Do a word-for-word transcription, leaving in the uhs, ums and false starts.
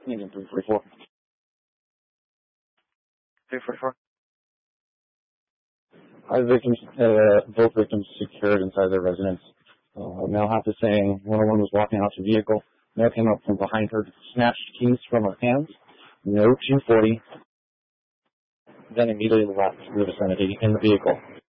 Union three forty-four. three forty-four. Five victims, uh, both victims secured inside their residence. Uh, Male Half is saying one of them was walking out to the vehicle. Male came up from behind her, snatched keys from her hands, no two forty, then immediately left the vicinity in the vehicle.